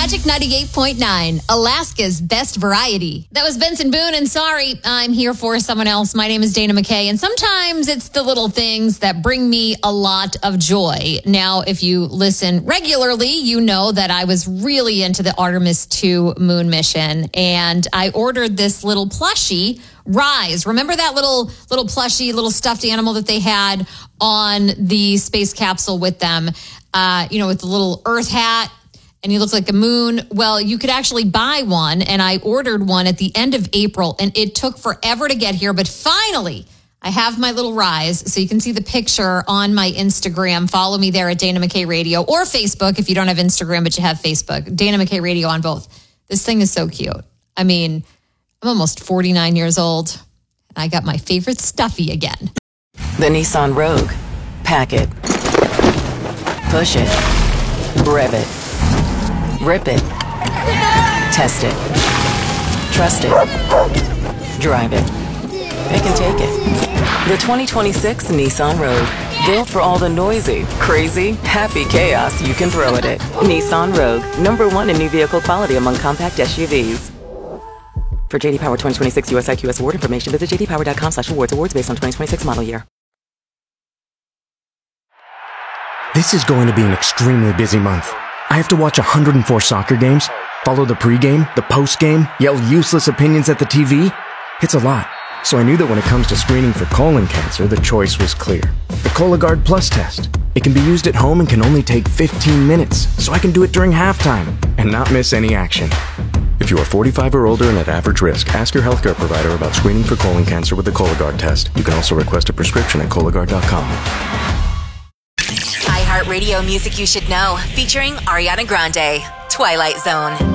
Magic 98.9, Alaska's best variety. That was Benson Boone, and sorry, I'm here for someone else. My name is Dana McKay, and sometimes it's the little things that bring me a lot of joy. Now, if you listen regularly, you know that I was really into the Artemis 2 moon mission, and I ordered this little plushie, Rise. Remember that little plushie, little stuffed animal that they had on the space capsule with them, with the little Earth hat, and he looked like a moon? Well, you could actually buy one, and I ordered one at the end of April, and it took forever to get here, but finally, I have my little Rise, so you can see the picture on my Instagram. Follow me there at Dana McKay Radio, or Facebook if you don't have Instagram, but you have Facebook. Dana McKay Radio on both. This thing is so cute. I mean, I'm almost 49 years old, and I got my favorite stuffy again. The Nissan Rogue. Pack it. Push it. Rev it. Rip it. Test it. Trust it. Drive it. Pick and take it. The 2026 Nissan Rogue. Built for all the noisy, crazy, happy chaos you can throw at it. Nissan Rogue. #1 in new vehicle quality among compact SUVs. For JD Power 2026 US IQS award information, visit jdpower.com/awards. Awards based on 2026 model year. This is going to be an extremely busy month. I have to watch 104 soccer games, follow the pregame, the postgame, yell useless opinions at the TV. It's a lot. So I knew that when it comes to screening for colon cancer, the choice was clear. The Cologuard Plus test. It can be used at home and can only take 15 minutes, so I can do it during halftime and not miss any action. If you are 45 or older and at average risk, ask your healthcare provider about screening for colon cancer with the Cologuard test. You can also request a prescription at Cologuard.com. iHeartRadio Music You Should Know, featuring Ariana Grande, Twilight Zone.